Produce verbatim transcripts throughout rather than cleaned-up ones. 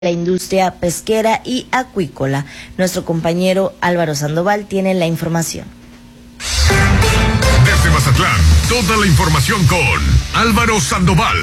la industria pesquera y acuícola. Nuestro compañero Álvaro Sandoval tiene la información. Desde Mazatlán, toda la información con Álvaro Sandoval.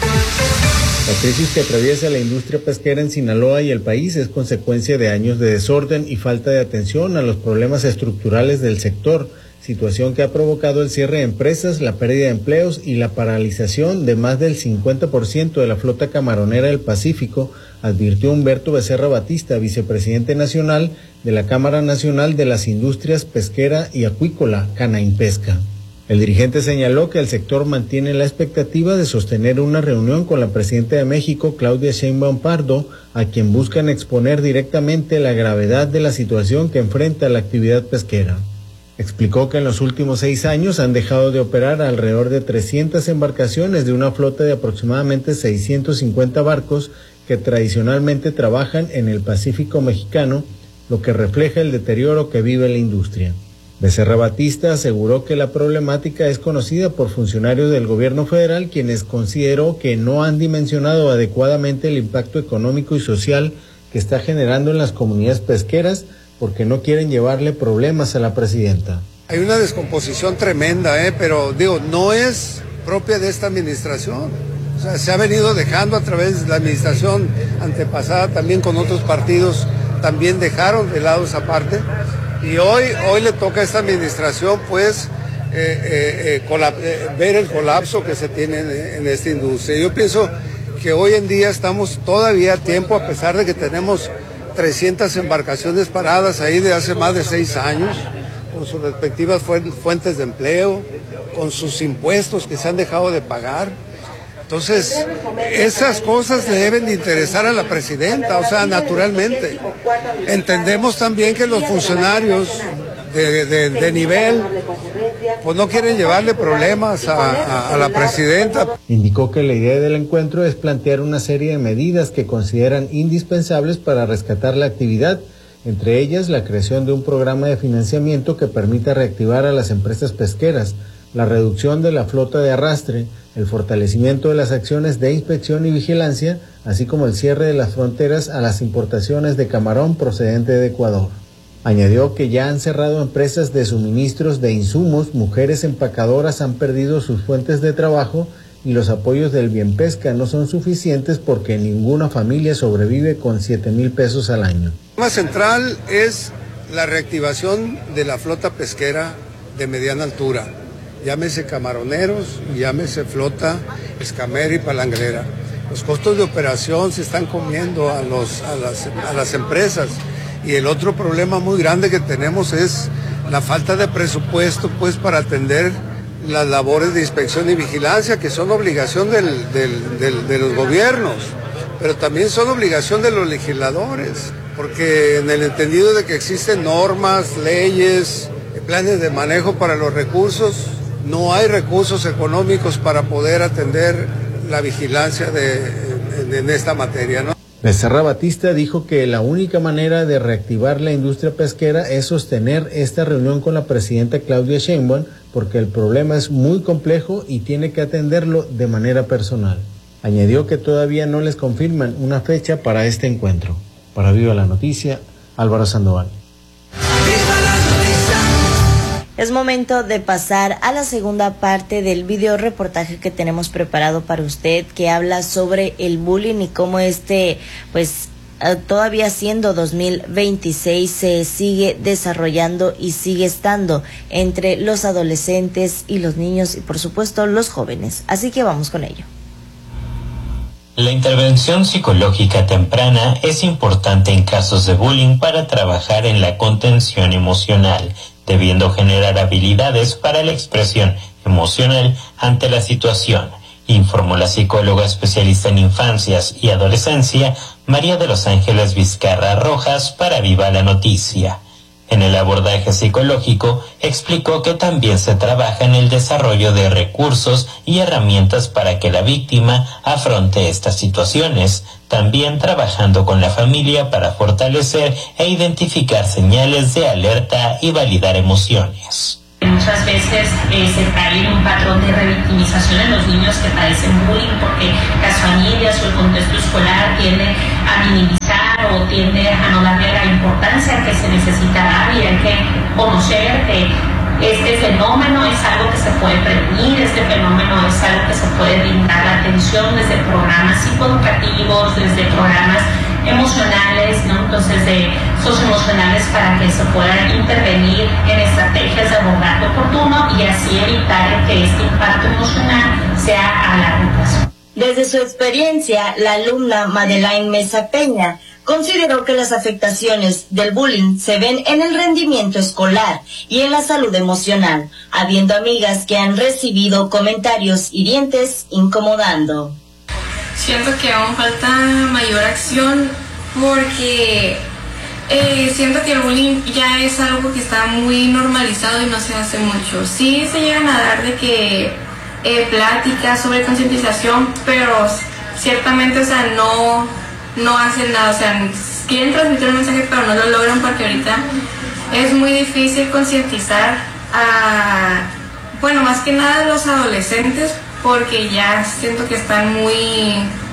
La crisis que atraviesa la industria pesquera en Sinaloa y el país es consecuencia de años de desorden y falta de atención a los problemas estructurales del sector, situación que ha provocado el cierre de empresas, la pérdida de empleos y la paralización de más del cincuenta por ciento de la flota camaronera del Pacífico, advirtió Humberto Becerra Batista, vicepresidente nacional de la Cámara Nacional de las Industrias Pesquera y Acuícola, Canainpesca. El dirigente señaló que el sector mantiene la expectativa de sostener una reunión con la presidenta de México, Claudia Sheinbaum Pardo, a quien buscan exponer directamente la gravedad de la situación que enfrenta la actividad pesquera. Explicó que en los últimos seis años han dejado de operar alrededor de trescientas embarcaciones de una flota de aproximadamente seiscientos cincuenta barcos que tradicionalmente trabajan en el Pacífico mexicano, lo que refleja el deterioro que vive la industria. Becerra Batista aseguró que la problemática es conocida por funcionarios del gobierno federal, quienes consideró que no han dimensionado adecuadamente el impacto económico y social que está generando en las comunidades pesqueras, porque no quieren llevarle problemas a la presidenta. Hay una descomposición tremenda, ¿eh? pero digo, no es propia de esta administración. O sea, se ha venido dejando a través de la administración antepasada, también con otros partidos, también dejaron de lado esa parte. Y hoy, hoy le toca a esta administración, pues, eh, eh, eh, colap- eh, ver el colapso que se tiene en, en esta industria. Yo pienso que hoy en día estamos todavía a tiempo, a pesar de que tenemos trescientas embarcaciones paradas ahí de hace más de seis años, con sus respectivas fuentes de empleo, con sus impuestos que se han dejado de pagar. Entonces, esas cosas le deben de interesar a la presidenta, o sea, naturalmente. Entendemos también que los funcionarios de, de, de nivel, pues no quieren llevarle problemas a, a, a la presidenta. Indicó que la idea del encuentro es plantear una serie de medidas que consideran indispensables para rescatar la actividad, entre ellas la creación de un programa de financiamiento que permita reactivar a las empresas pesqueras, la reducción de la flota de arrastre, el fortalecimiento de las acciones de inspección y vigilancia, así como el cierre de las fronteras a las importaciones de camarón procedente de Ecuador. Añadió que ya han cerrado empresas de suministros de insumos, mujeres empacadoras han perdido sus fuentes de trabajo y los apoyos del Bienpesca no son suficientes porque ninguna familia sobrevive con siete mil pesos al año. El tema central es la reactivación de la flota pesquera de mediana altura, llámese camaroneros, llámese flota escamera y palangrera. Los costos de operación se están comiendo a, los, a, las, a las empresas. Y el otro problema muy grande que tenemos es la falta de presupuesto, pues, para atender las labores de inspección y vigilancia, que son obligación del, del, del, de los gobiernos, pero también son obligación de los legisladores, porque en el entendido de que existen normas, leyes, planes de manejo para los recursos, no hay recursos económicos para poder atender la vigilancia de, en, en esta materia, ¿no? Becerra Batista dijo que la única manera de reactivar la industria pesquera es sostener esta reunión con la presidenta Claudia Sheinbaum, porque el problema es muy complejo y tiene que atenderlo de manera personal. Añadió que todavía no les confirman una fecha para este encuentro. Para Viva la Noticia, Álvaro Sandoval. Es momento de pasar a la segunda parte del video reportaje que tenemos preparado para usted, que habla sobre el bullying y cómo este, pues, todavía siendo dos mil veintiséis, se sigue desarrollando y sigue estando entre los adolescentes y los niños y, por supuesto, los jóvenes. Así que vamos con ello. La intervención psicológica temprana es importante en casos de bullying para trabajar en la contención emocional, debiendo generar habilidades para la expresión emocional ante la situación, informó la psicóloga especialista en infancias y adolescencia, María de los Ángeles Vizcarra Rojas, para Viva la Noticia. En el abordaje psicológico, explicó que también se trabaja en el desarrollo de recursos y herramientas para que la víctima afronte estas situaciones, también trabajando con la familia para fortalecer e identificar señales de alerta y validar emociones. muchas veces eh, se cae en un patrón de revictimización en los niños que padecen bullying, porque las familias o el contexto escolar tiende a minimizar o tiende a no darle la importancia que se necesita dar, y hay que conocer que este fenómeno es algo que se puede prevenir, este fenómeno es algo que se puede brindar la atención desde programas psicoeducativos, desde programas emocionales, ¿no? Entonces de socioemocionales, para que se puedan intervenir en estrategias de abordaje oportuno y así evitar que este impacto emocional sea a largo plazo. Desde su experiencia, la alumna Madeleine Mesa Peña consideró que las afectaciones del bullying se ven en el rendimiento escolar y en la salud emocional, habiendo amigas que han recibido comentarios hirientes incomodando. Siento que aún falta mayor acción porque eh, siento que el bullying ya es algo que está muy normalizado y no se hace mucho. Sí se llegan a dar de que eh, pláticas sobre concientización, pero ciertamente, o sea, no, no hacen nada. O sea, quieren transmitir un mensaje, pero no lo logran porque ahorita es muy difícil concientizar a, bueno, más que nada a los adolescentes, porque ya siento que están muy,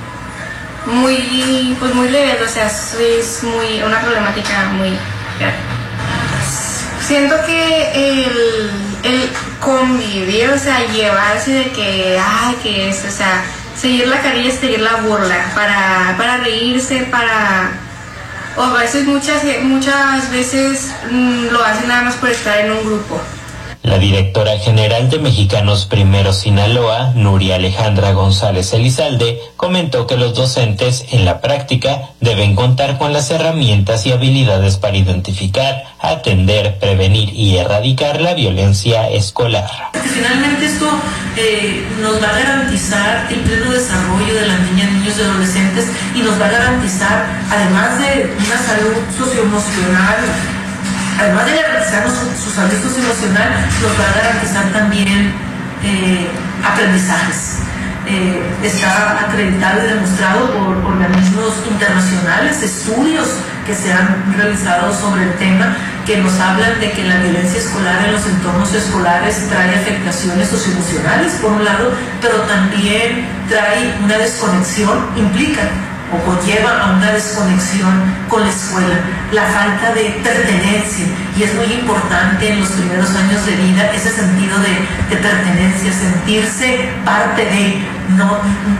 muy, pues muy rebeldes, o sea, es muy, una problemática muy grave. Siento que el, el convivir, o sea, llevarse de que, ay, que es, o sea, seguir la carilla es seguir la burla, para, para reírse, para, o a veces, muchas, muchas veces mmm, lo hacen nada más por estar en un grupo. La directora general de Mexicanos Primero Sinaloa, Nuria Alejandra González Elizalde, comentó que los docentes en la práctica deben contar con las herramientas y habilidades para identificar, atender, prevenir y erradicar la violencia escolar. Finalmente esto eh, nos va a garantizar el pleno desarrollo de las niñas, niños y adolescentes, y nos va a garantizar, además de una salud socioemocional, además de garantizarnos su, su salud socioemocional, nos va a garantizar también eh, aprendizajes. Eh, está acreditado y demostrado por organismos internacionales, estudios que se han realizado sobre el tema, que nos hablan de que la violencia escolar en los entornos escolares trae afectaciones socioemocionales, por un lado, pero también trae una desconexión, implica o conlleva a una desconexión con la escuela, la falta de pertenencia, y es muy importante en los primeros años de vida ese sentido de, de pertenencia, sentirse parte de, no,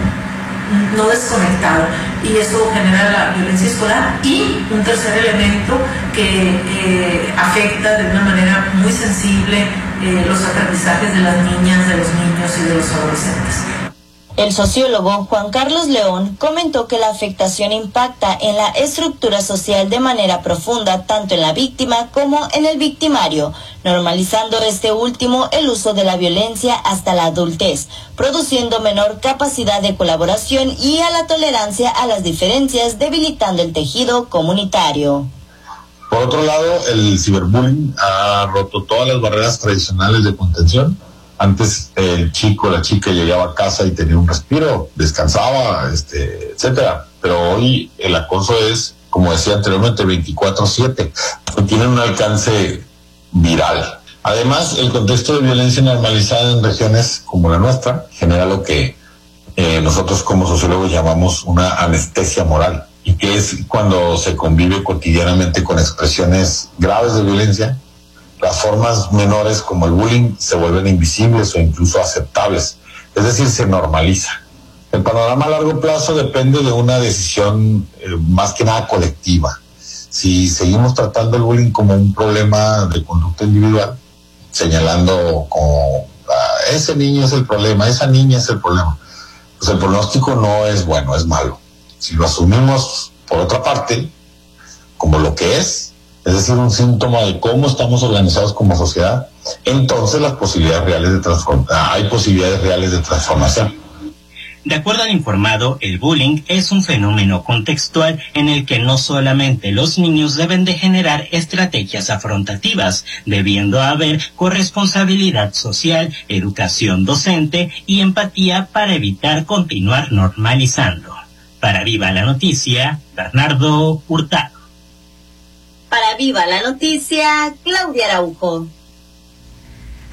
no desconectado, y eso genera la violencia escolar. Y un tercer elemento que eh, afecta de una manera muy sensible eh, los aprendizajes de las niñas, de los niños y de los adolescentes. El sociólogo Juan Carlos León comentó que la afectación impacta en la estructura social de manera profunda, tanto en la víctima como en el victimario, normalizando este último el uso de la violencia hasta la adultez, produciendo menor capacidad de colaboración y a la tolerancia a las diferencias, debilitando el tejido comunitario. Por otro lado, el ciberbullying ha roto todas las barreras tradicionales de contención. Antes el chico, la chica llegaba a casa y tenía un respiro, descansaba, este, etcétera. Pero hoy el acoso es, como decía anteriormente, veinticuatro siete. Tiene un alcance viral. Además, el contexto de violencia normalizada en regiones como la nuestra genera lo que eh, nosotros como sociólogos llamamos una anestesia moral, y que es cuando se convive cotidianamente con expresiones graves de violencia. Las formas menores como el bullying se vuelven invisibles o incluso aceptables, es decir, se normaliza. El panorama a largo plazo depende de una decisión eh, más que nada colectiva. Si seguimos tratando el bullying como un problema de conducta individual, señalando como ah, ese niño es el problema, esa niña es el problema, pues el pronóstico no es bueno, es malo. Si lo asumimos, por otra parte, como lo que es, es decir, un síntoma de cómo estamos organizados como sociedad, entonces las posibilidades reales de transform- hay posibilidades reales de transformación. De acuerdo al informado, el bullying es un fenómeno contextual en el que no solamente los niños deben de generar estrategias afrontativas, debiendo haber corresponsabilidad social, educación docente y empatía para evitar continuar normalizando. Para Viva la Noticia, Bernardo Hurtado. Para Viva la Noticia, Claudia Araujo.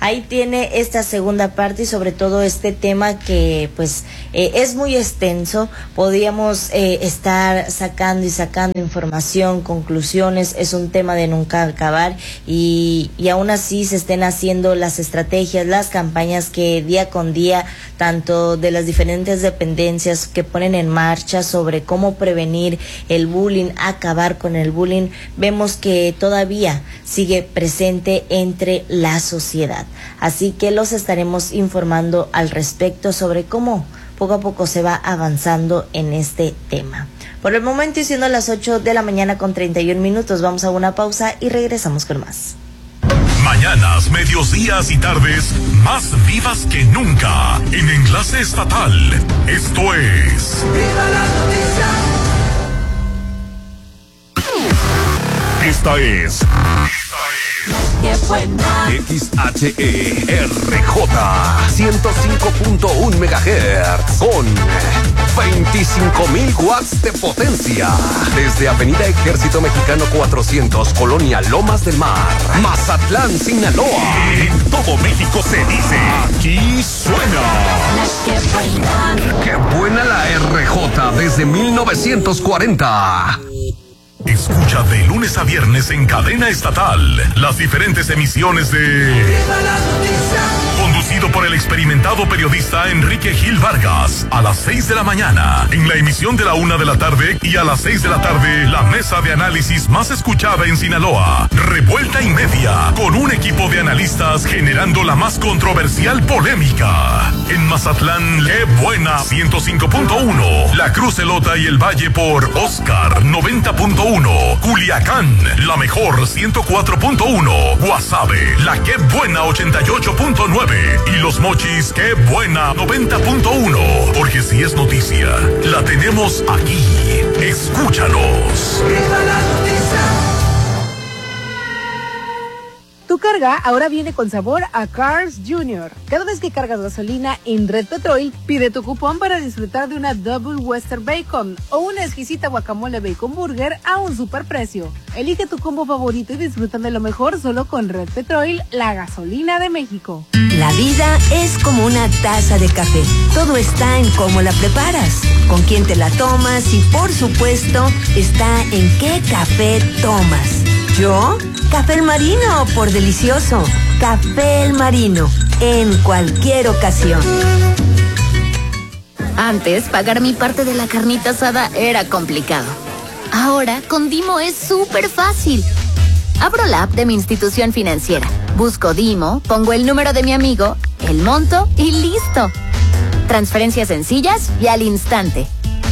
ahí tiene esta segunda parte y sobre todo este tema que pues eh, es muy extenso. Podríamos eh, estar sacando y sacando información, conclusiones, es un tema de nunca acabar y, y aún así se estén haciendo las estrategias, las campañas que día con día, tanto de las diferentes dependencias que ponen en marcha sobre cómo prevenir el bullying, acabar con el bullying, vemos que todavía sigue presente entre la sociedad. Así que los estaremos informando al respecto sobre cómo poco a poco se va avanzando en este tema. Por el momento, y siendo las ocho de la mañana con treinta y un minutos, vamos a una pausa y regresamos con más. Mañanas, mediodías y tardes más vivas que nunca en Enlace Estatal. Esto es ¡Viva la noticia! Esta es X H E R J ciento cinco punto uno megahertz con veinticinco mil watts de potencia. Desde Avenida Ejército Mexicano cuatrocientos, Colonia Lomas del Mar, Mazatlán, Sinaloa. En todo México se dice, aquí suena. ¡Qué buena la R J desde mil novecientos cuarenta! Escucha de lunes a viernes en cadena estatal las diferentes emisiones de conducido por el experimentado periodista Enrique Gil Vargas a las seis de la mañana en la emisión de la una de la tarde y a las seis de la tarde la mesa de análisis más escuchada en Sinaloa, Revuelta y Media, con un equipo de analistas generando la más controversial polémica. En Mazatlán, qué buena ciento cinco punto uno, La Cruz Elota y el Valle por Oscar noventa punto uno, Culiacán, la mejor ciento cuatro punto uno, Guasave, la qué buena ochenta y ocho punto nueve y Los Mochis, qué buena noventa punto uno, porque si es noticia, la tenemos aquí. Escúchanos. ¡Viva la noticia! Tu carga ahora viene con sabor a Cars junior Cada vez que cargas gasolina en Red Petrol, pide tu cupón para disfrutar de una Double Western Bacon o una exquisita guacamole bacon burger a un superprecio. Elige tu combo favorito y disfruta de lo mejor solo con Red Petrol, la gasolina de México. La vida es como una taza de café. Todo está en cómo la preparas, con quién te la tomas y, por supuesto, está en qué café tomas. ¿Yo? Café El Marino, por delicioso. Café El Marino, en cualquier ocasión. Antes, pagar mi parte de la carnita asada era complicado. Ahora, con Dimo es súper fácil. Abro la app de mi institución financiera, busco Dimo, pongo el número de mi amigo, el monto y listo. Transferencias sencillas y al instante.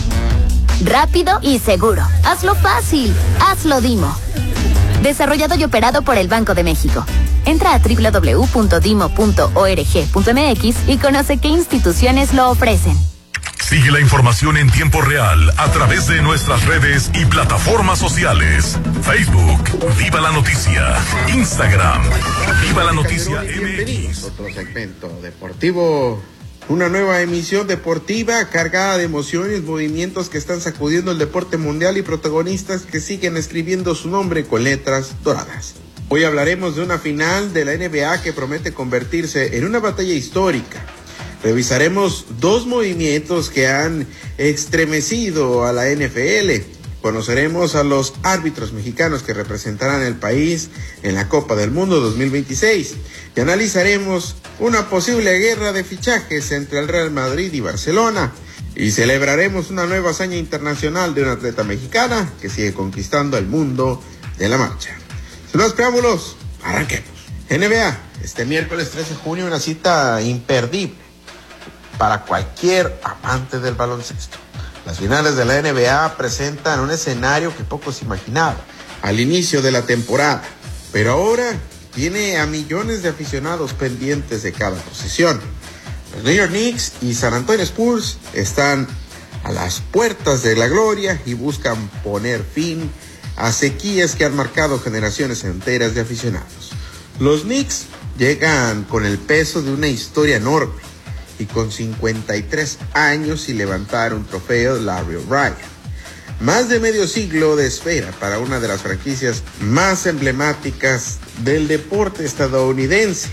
Rápido y seguro. Hazlo fácil. Hazlo Dimo. Desarrollado y operado por el Banco de México. Entra a doble u doble u doble u punto dimo punto org punto m x y conoce qué instituciones lo ofrecen. Sigue la información en tiempo real a través de nuestras redes y plataformas sociales. Facebook, Viva la Noticia. Instagram, Viva la Noticia M X. Otro segmento deportivo. Una nueva emisión deportiva cargada de emociones, movimientos que están sacudiendo el deporte mundial y protagonistas que siguen escribiendo su nombre con letras doradas. Hoy hablaremos de una final de la N B A que promete convertirse en una batalla histórica. Revisaremos dos movimientos que han estremecido a la N F L. Conoceremos a los árbitros mexicanos que representarán el país en la Copa del Mundo dos mil veintiséis. Y analizaremos una posible guerra de fichajes entre el Real Madrid y Barcelona. Y celebraremos una nueva hazaña internacional de una atleta mexicana que sigue conquistando el mundo de la marcha. Sin más preámbulos, arranquemos. N B A, este miércoles trece de junio, una cita imperdible para cualquier amante del baloncesto. Las finales de la N B A presentan un escenario que pocos imaginaban al inicio de la temporada, pero ahora tiene a millones de aficionados pendientes de cada posición. Los New York Knicks y San Antonio Spurs están a las puertas de la gloria y buscan poner fin a sequías que han marcado generaciones enteras de aficionados. Los Knicks llegan con el peso de una historia enorme y con cincuenta y tres años y levantar un trofeo de Larry O'Brien. Más de medio siglo de espera para una de las franquicias más emblemáticas del deporte estadounidense.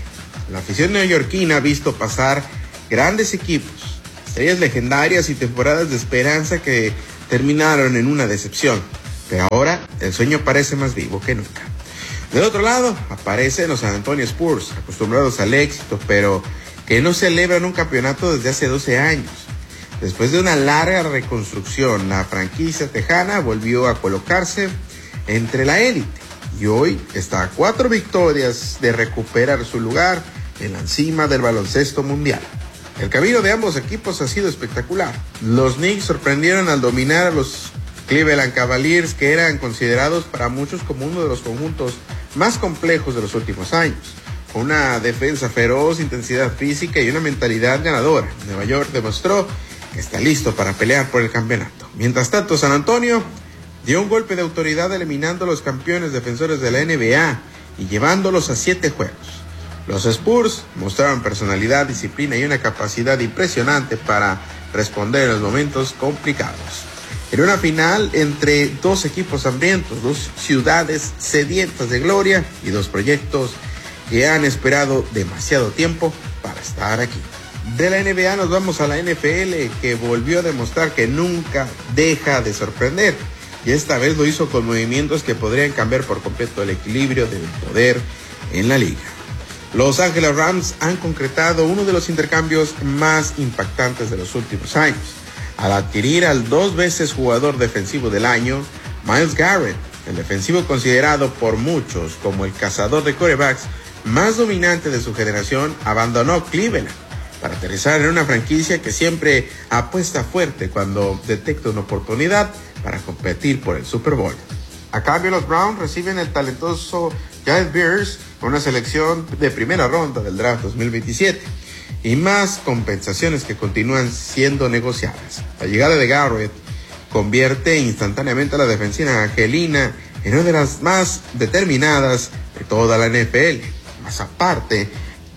La afición neoyorquina ha visto pasar grandes equipos, estrellas legendarias y temporadas de esperanza que terminaron en una decepción. Pero ahora el sueño parece más vivo que nunca. Del otro lado aparecen los San Antonio Spurs, acostumbrados al éxito, pero que no celebran un campeonato desde hace doce años. Después de una larga reconstrucción, la franquicia tejana volvió a colocarse entre la élite y hoy está a cuatro victorias de recuperar su lugar en la cima del baloncesto mundial. El camino de ambos equipos ha sido espectacular. Los Knicks sorprendieron al dominar a los Cleveland Cavaliers, que eran considerados para muchos como uno de los conjuntos más complejos de los últimos años. Con una defensa feroz, intensidad física y una mentalidad ganadora, Nueva York demostró que está listo para pelear por el campeonato. Mientras tanto, San Antonio dio un golpe de autoridad eliminando a los campeones defensores de la N B A y llevándolos a siete juegos. Los Spurs mostraron personalidad, disciplina y una capacidad impresionante para responder en los momentos complicados. En una final entre dos equipos hambrientos, dos ciudades sedientas de gloria y dos proyectos que han esperado demasiado tiempo para estar aquí. De la N B A nos vamos a la N F L, que volvió a demostrar que nunca deja de sorprender. Y esta vez lo hizo con movimientos que podrían cambiar por completo el equilibrio del poder en la liga. Los Ángeles Rams han concretado uno de los intercambios más impactantes de los últimos años, al adquirir al dos veces jugador defensivo del año, Myles Garrett. El defensivo, considerado por muchos como el cazador de quarterbacks más dominante de su generación, abandonó Cleveland para aterrizar en una franquicia que siempre apuesta fuerte cuando detecta una oportunidad para competir por el Super Bowl. A cambio, los Browns reciben el talentoso Jared Beers con una selección de primera ronda del draft dos mil veintisiete y más compensaciones que continúan siendo negociadas. La llegada de Garrett convierte instantáneamente a la defensiva angelina en una de las más determinadas de toda la N F L. Más aparte,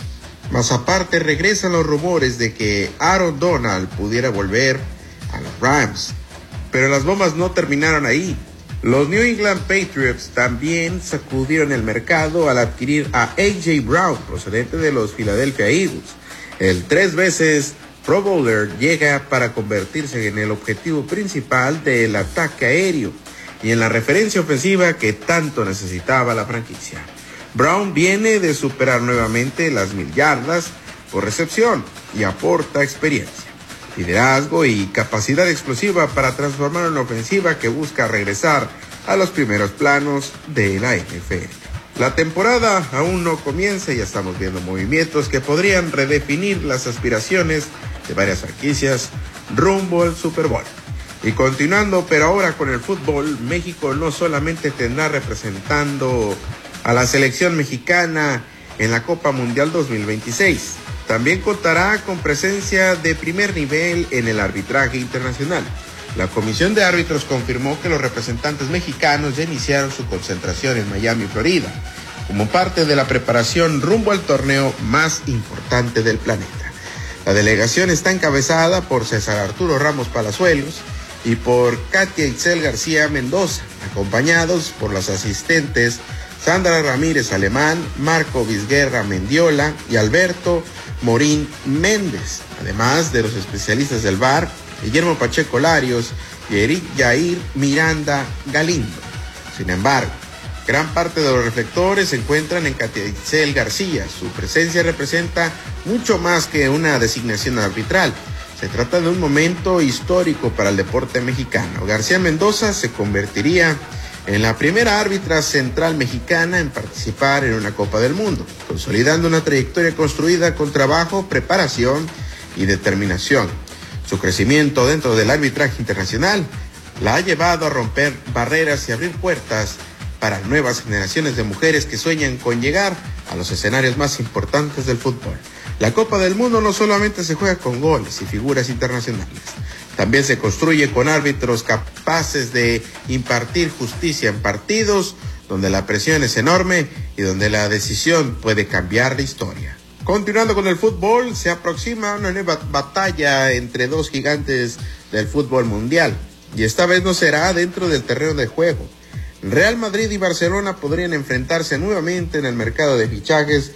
más aparte regresan los rumores de que Aaron Donald pudiera volver a los Rams. Pero las bombas no terminaron ahí. Los New England Patriots también sacudieron el mercado al adquirir a A J Brown, procedente de los Philadelphia Eagles. El tres veces Pro Bowler llega para convertirse en el objetivo principal del ataque aéreo y en la referencia ofensiva que tanto necesitaba la franquicia. Brown viene de superar nuevamente las mil yardas por recepción y aporta experiencia, liderazgo y capacidad explosiva para transformar una ofensiva que busca regresar a los primeros planos de la N F L. La temporada aún no comienza y ya estamos viendo movimientos que podrían redefinir las aspiraciones de varias franquicias rumbo al Super Bowl. Y continuando, pero ahora con el fútbol, México no solamente tendrá representando a la selección mexicana en la Copa Mundial dos mil veintiséis, también contará con presencia de primer nivel en el arbitraje internacional. La Comisión de Árbitros confirmó que los representantes mexicanos ya iniciaron su concentración en Miami, Florida, como parte de la preparación rumbo al torneo más importante del planeta. La delegación está encabezada por César Arturo Ramos Palazuelos y por Katia Itzel García Mendoza, acompañados por las asistentes Sandra Ramírez Alemán, Marco Vizguerra Mendiola y Alberto Morín Méndez, además de los especialistas del V A R, Guillermo Pacheco Larios y Eric Yair Miranda Galindo. Sin embargo, gran parte de los reflectores se encuentran en Katia Itzel García. Su presencia representa mucho más que una designación arbitral. Se trata de un momento histórico para el deporte mexicano. García Mendoza se convertiría en la primera árbitra central mexicana en participar en una Copa del Mundo, consolidando una trayectoria construida con trabajo, preparación y determinación. Su crecimiento dentro del arbitraje internacional la ha llevado a romper barreras y abrir puertas para nuevas generaciones de mujeres que sueñan con llegar a los escenarios más importantes del fútbol. La Copa del Mundo no solamente se juega con goles y figuras internacionales, también se construye con árbitros capaces de impartir justicia en partidos donde la presión es enorme y donde la decisión puede cambiar la historia. Continuando con el fútbol, se aproxima una nueva batalla entre dos gigantes del fútbol mundial, y esta vez no será dentro del terreno de juego. Real Madrid y Barcelona podrían enfrentarse nuevamente en el mercado de fichajes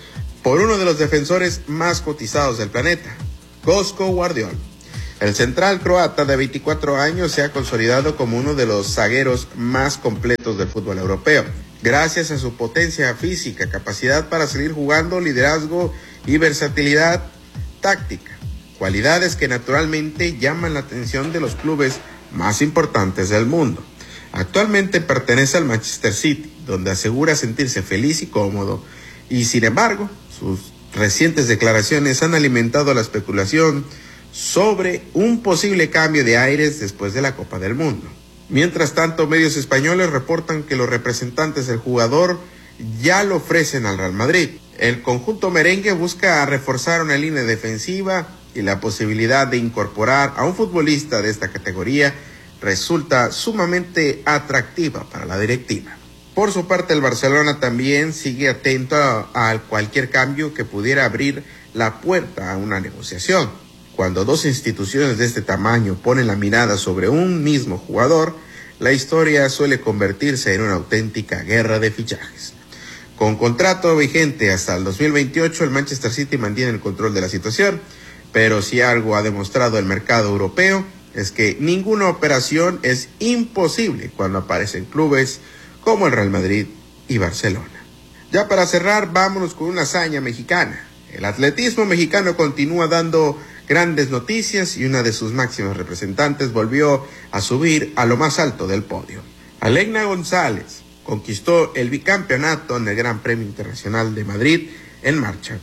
por uno de los defensores más cotizados del planeta, Joško Gvardiol. El central croata de veinticuatro años se ha consolidado como uno de los zagueros más completos del fútbol europeo, gracias a su potencia física, capacidad para seguir jugando, liderazgo y versatilidad táctica, cualidades que naturalmente llaman la atención de los clubes más importantes del mundo. Actualmente pertenece al Manchester City, donde asegura sentirse feliz y cómodo, y sin embargo, sus recientes declaraciones han alimentado la especulación sobre un posible cambio de aires después de la Copa del Mundo. Mientras tanto, medios españoles reportan que los representantes del jugador ya lo ofrecen al Real Madrid. El conjunto merengue busca reforzar una línea defensiva y la posibilidad de incorporar a un futbolista de esta categoría resulta sumamente atractiva para la directiva. Por su parte, el Barcelona también sigue atento a, a cualquier cambio que pudiera abrir la puerta a una negociación. Cuando dos instituciones de este tamaño ponen la mirada sobre un mismo jugador, la historia suele convertirse en una auténtica guerra de fichajes. Con contrato vigente hasta el dos mil veintiocho, el Manchester City mantiene el control de la situación, pero si algo ha demostrado el mercado europeo es que ninguna operación es imposible cuando aparecen clubes como el Real Madrid y Barcelona. Ya para cerrar, vámonos con una hazaña mexicana. El atletismo mexicano continúa dando grandes noticias y una de sus máximas representantes volvió a subir a lo más alto del podio. Alegna González conquistó el bicampeonato en el Gran Premio Internacional de Madrid en marcha,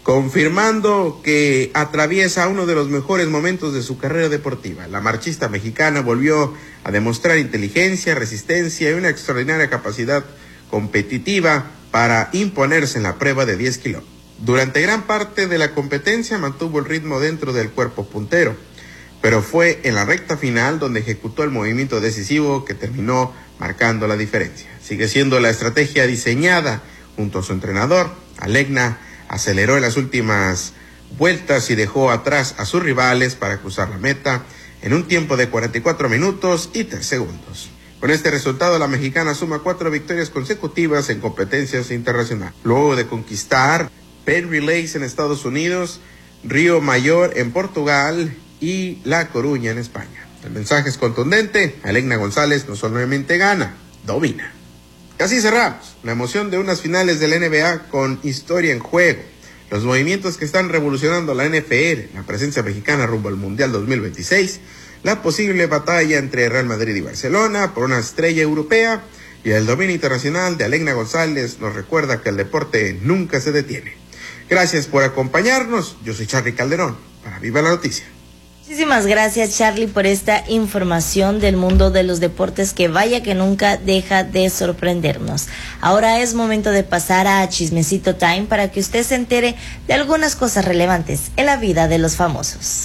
confirmando que atraviesa uno de los mejores momentos de su carrera deportiva. La marchista mexicana volvió a demostrar inteligencia, resistencia y una extraordinaria capacidad competitiva para imponerse en la prueba de diez kilómetros. Durante gran parte de la competencia mantuvo el ritmo dentro del cuerpo puntero, pero fue en la recta final donde ejecutó el movimiento decisivo que terminó marcando la diferencia. Sigue siendo la estrategia diseñada junto a su entrenador. Alegna aceleró en las últimas vueltas y dejó atrás a sus rivales para cruzar la meta en un tiempo de cuarenta y cuatro minutos y tres segundos. Con este resultado, la mexicana suma cuatro victorias consecutivas en competencias internacionales, luego de conquistar Penn Relays en Estados Unidos, Río Mayor en Portugal y La Coruña en España. El mensaje es contundente: Alegna González no solamente gana, domina. Y así cerramos la emoción de unas finales de la N B A con historia en juego, los movimientos que están revolucionando la N F L, la presencia mexicana rumbo al Mundial dos mil veintiséis, la posible batalla entre Real Madrid y Barcelona por una estrella europea, y el dominio internacional de Alegna González nos recuerda que el deporte nunca se detiene. Gracias por acompañarnos. Yo soy Charly Calderón para Viva la Noticia. Muchísimas gracias, Charly, por esta información del mundo de los deportes que vaya que nunca deja de sorprendernos. Ahora es momento de pasar a Chismecito Time para que usted se entere de algunas cosas relevantes en la vida de los famosos.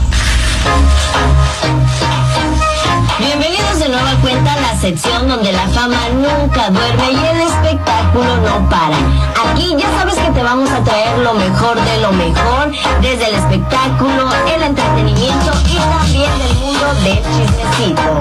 Bienvenidos de nueva cuenta a la sección donde la fama nunca duerme y el espectáculo no para. Aquí ya sabes que te vamos a traer lo mejor de lo mejor, desde el espectáculo, el entretenimiento y también del mundo del chismecito.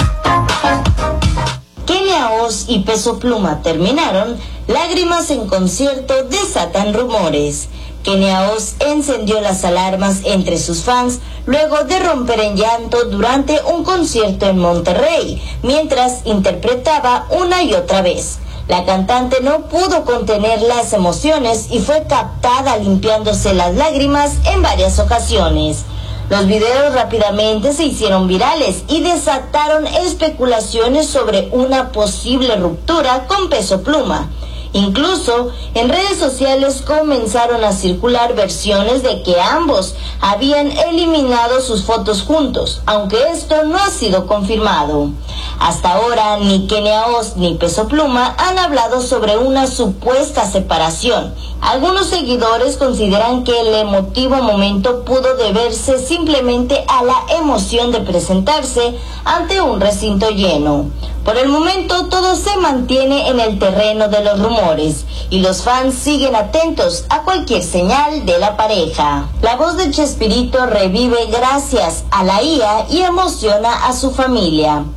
Kenia Oz y Peso Pluma terminaron, lágrimas en concierto desatan rumores. Kenia Oz encendió las alarmas entre sus fans luego de romper en llanto durante un concierto en Monterrey, mientras interpretaba una y otra vez. La cantante no pudo contener las emociones y fue captada limpiándose las lágrimas en varias ocasiones. Los videos rápidamente se hicieron virales y desataron especulaciones sobre una posible ruptura con Peso Pluma. Incluso en redes sociales comenzaron a circular versiones de que ambos habían eliminado sus fotos juntos, aunque esto no ha sido confirmado. Hasta ahora ni Kenia Oz ni Peso Pluma han hablado sobre una supuesta separación. Algunos seguidores consideran que el emotivo momento pudo deberse simplemente a la emoción de presentarse ante un recinto lleno. Por el momento todo se mantiene en el terreno de los rumores y los fans siguen atentos a cualquier señal de la pareja. La voz de Chespirito revive gracias a la I A y emociona a su familia.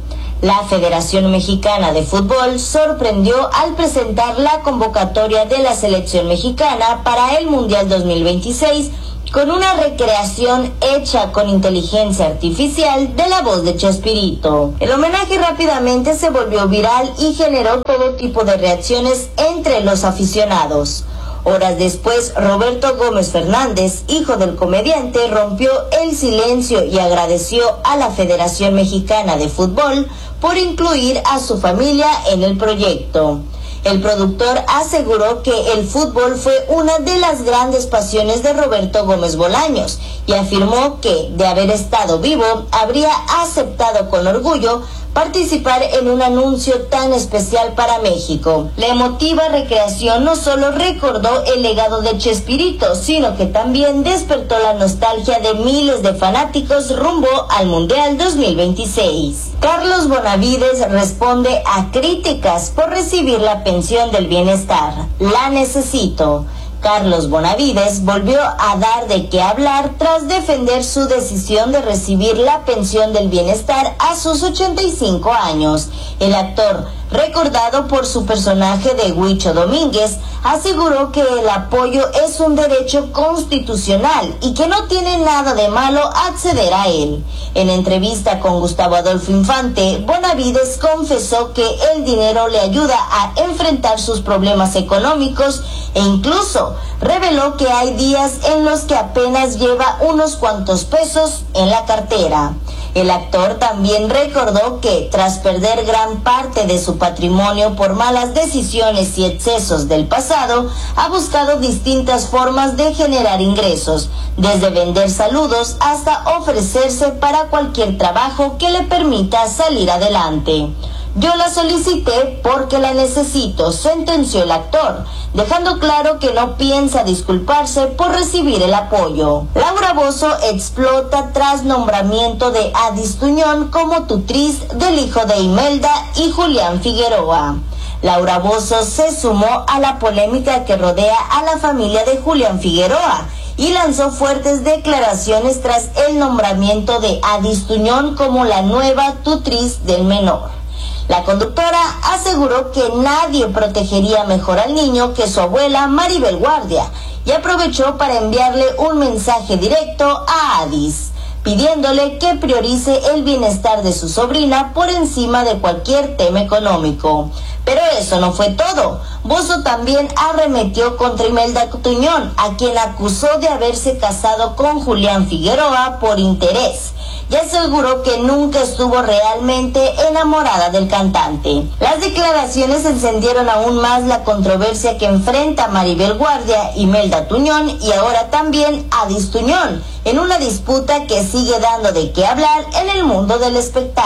La Federación Mexicana de Fútbol sorprendió al presentar la convocatoria de la selección mexicana para el Mundial dos mil veintiséis con una recreación hecha con inteligencia artificial de la voz de Chespirito. El homenaje rápidamente se volvió viral y generó todo tipo de reacciones entre los aficionados. Horas después, Roberto Gómez Fernández, hijo del comediante, rompió el silencio y agradeció a la Federación Mexicana de Fútbol por incluir a su familia en el proyecto. El productor aseguró que el fútbol fue una de las grandes pasiones de Roberto Gómez Bolaños y afirmó que, de haber estado vivo, habría aceptado con orgullo participar en un anuncio tan especial para México. La emotiva recreación no solo recordó el legado de Chespirito, sino que también despertó la nostalgia de miles de fanáticos rumbo al Mundial dos mil veintiséis. Carlos Bonavides responde a críticas por recibir la pensión del bienestar. La necesito. Carlos Bonavides volvió a dar de qué hablar tras defender su decisión de recibir la pensión del bienestar a sus ochenta y cinco años. El actor, recordado por su personaje de Huicho Domínguez, aseguró que el apoyo es un derecho constitucional y que no tiene nada de malo acceder a él. En entrevista con Gustavo Adolfo Infante, Bonavides confesó que el dinero le ayuda a enfrentar sus problemas económicos e incluso reveló que hay días en los que apenas lleva unos cuantos pesos en la cartera. El actor también recordó que, tras perder gran parte de su patrimonio por malas decisiones y excesos del pasado, ha buscado distintas formas de generar ingresos, desde vender saludos hasta ofrecerse para cualquier trabajo que le permita salir adelante. Yo la solicité porque la necesito, sentenció el actor, dejando claro que no piensa disculparse por recibir el apoyo. Laura Bozzo explota tras nombramiento de Adis Tuñón como tutriz del hijo de Imelda y Julián Figueroa. Laura Bozzo se sumó a la polémica que rodea a la familia de Julián Figueroa y lanzó fuertes declaraciones tras el nombramiento de Adis Tuñón como la nueva tutriz del menor. La conductora aseguró que nadie protegería mejor al niño que su abuela Maribel Guardia y aprovechó para enviarle un mensaje directo a Adis, pidiéndole que priorice el bienestar de su sobrina por encima de cualquier tema económico. Pero eso no fue todo. Bozzo también arremetió contra Imelda Tuñón, a quien acusó de haberse casado con Julián Figueroa por interés, y aseguró que nunca estuvo realmente enamorada del cantante. Las declaraciones encendieron aún más la controversia que enfrenta Maribel Guardia, Imelda Tuñón y ahora también Adis Tuñón, en una disputa que sigue dando de qué hablar en el mundo del espectáculo.